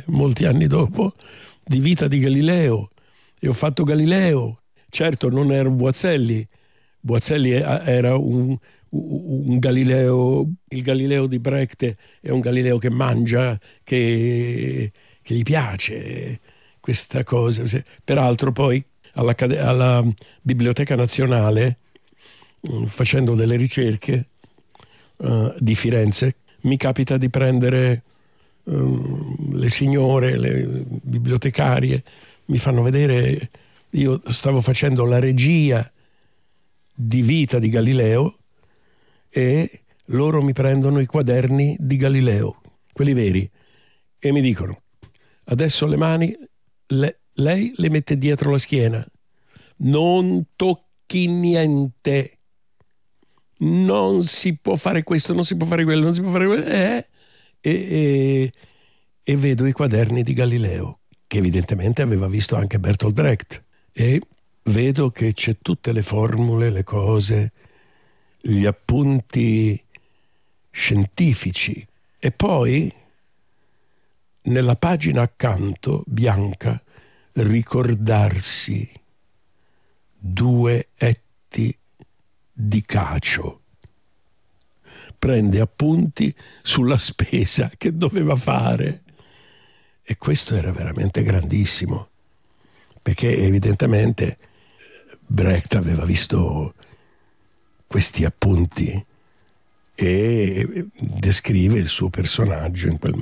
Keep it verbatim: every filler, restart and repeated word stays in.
molti anni dopo, di Vita di Galileo, e ho fatto Galileo. Certo, non ero Boazelli. Boazelli era un, un Galileo, il Galileo di Brecht è un Galileo che mangia, che, che gli piace questa cosa. Peraltro poi alla, alla Biblioteca Nazionale, facendo delle ricerche uh, di Firenze, mi capita di prendere um, le signore, le bibliotecarie, mi fanno vedere, io stavo facendo la regia di Vita di Galileo e loro mi prendono i quaderni di Galileo, quelli veri, e mi dicono: adesso le mani le, lei le mette dietro la schiena, non tocchi niente, non si può fare questo, non si può fare quello, non si può fare quello, eh? e, e, e vedo i quaderni di Galileo, che evidentemente aveva visto anche Bertolt Brecht, e vedo che c'è tutte le formule, le cose, gli appunti scientifici, e poi nella pagina accanto, bianca, ricordarsi due etti di cacio. Prende appunti sulla spesa che doveva fare, e questo era veramente grandissimo, perché evidentemente Brecht aveva visto questi appunti e descrive il suo personaggio in quel